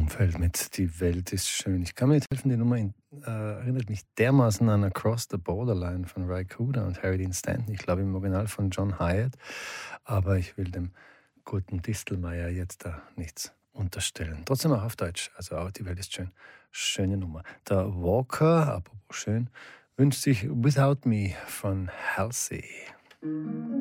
Umfeld mit Die Welt ist schön. Ich kann mir nicht helfen, die Nummer erinnert mich dermaßen an Across the Borderline von Ry Cooder und Harry Dean Stanton. Ich glaube im Original von John Hyatt. Aber ich will dem guten Distelmeier jetzt da nichts unterstellen. Trotzdem auch auf Deutsch. Also auch Die Welt ist schön. Schöne Nummer. Der Walker, apropos schön, wünscht sich Without Me von Halsey.